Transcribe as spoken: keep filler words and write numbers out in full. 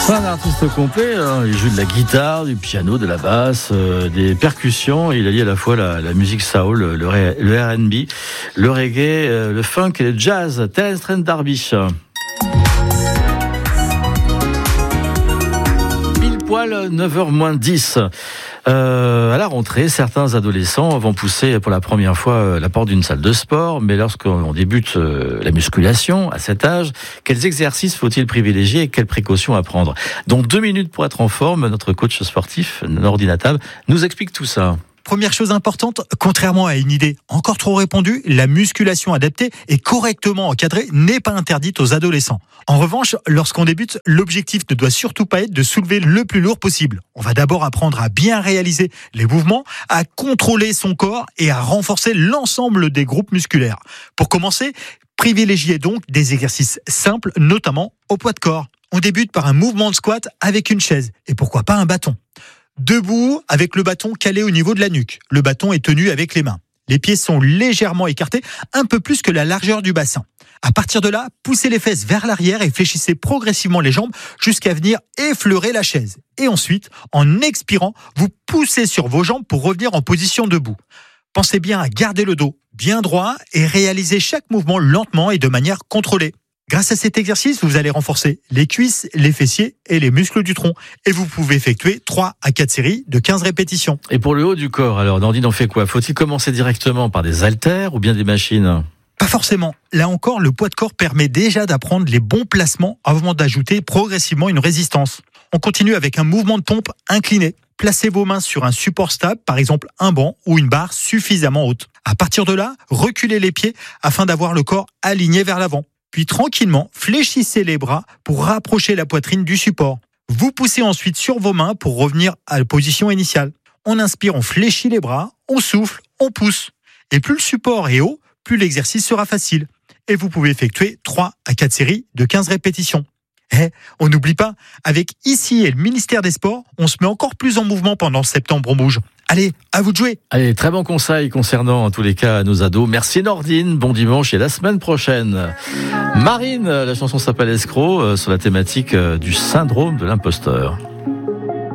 C'est un artiste complet, hein. Il joue de la guitare, du piano, de la basse, euh, des percussions. Il allie à la fois la, la musique soul, le, le R and B, le reggae, euh, le funk et le jazz. Terence Trent D'Arby. Pile poil neuf heures moins dix. Euh, à la rentrée, certains adolescents vont pousser pour la première fois la porte d'une salle de sport, mais lorsqu'on débute la musculation à cet âge, quels exercices faut-il privilégier et quelles précautions à prendre? Donc deux minutes pour être en forme, notre coach sportif, Nordine Attab, nous explique tout ça. Première chose importante, contrairement à une idée encore trop répandue, la musculation adaptée et correctement encadrée n'est pas interdite aux adolescents. En revanche, lorsqu'on débute, l'objectif ne doit surtout pas être de soulever le plus lourd possible. On va d'abord apprendre à bien réaliser les mouvements, à contrôler son corps et à renforcer l'ensemble des groupes musculaires. Pour commencer, privilégiez donc des exercices simples, notamment au poids de corps. On débute par un mouvement de squat avec une chaise et pourquoi pas un bâton. Debout, avec le bâton calé au niveau de la nuque. Le bâton est tenu avec les mains. Les pieds sont légèrement écartés, un peu plus que la largeur du bassin. À partir de là, poussez les fesses vers l'arrière et fléchissez progressivement les jambes jusqu'à venir effleurer la chaise. Et ensuite, en expirant, vous poussez sur vos jambes pour revenir en position debout. Pensez bien à garder le dos bien droit et réalisez chaque mouvement lentement et de manière contrôlée. Grâce à cet exercice, vous allez renforcer les cuisses, les fessiers et les muscles du tronc. Et vous pouvez effectuer trois à quatre séries de quinze répétitions. Et pour le haut du corps, alors, Nordine, on fait quoi? Faut-il commencer directement par des haltères ou bien des machines? Pas forcément. Là encore, le poids de corps permet déjà d'apprendre les bons placements avant d'ajouter progressivement une résistance. On continue avec un mouvement de pompe incliné. Placez vos mains sur un support stable, par exemple un banc ou une barre suffisamment haute. À partir de là, reculez les pieds afin d'avoir le corps aligné vers l'avant. Puis tranquillement, fléchissez les bras pour rapprocher la poitrine du support. Vous poussez ensuite sur vos mains pour revenir à la position initiale. On inspire, on fléchit les bras, on souffle, on pousse. Et plus le support est haut, plus l'exercice sera facile. Et vous pouvez effectuer trois à quatre séries de quinze répétitions. Eh, on n'oublie pas, avec Ici et le ministère des Sports, on se met encore plus en mouvement pendant Septembre Rouge. Allez, à vous de jouer. Allez, très bon conseil concernant en tous les cas nos ados. Merci Nordine, bon dimanche et la semaine prochaine. Marine, la chanson s'appelle Escroc, sur la thématique du syndrome de l'imposteur.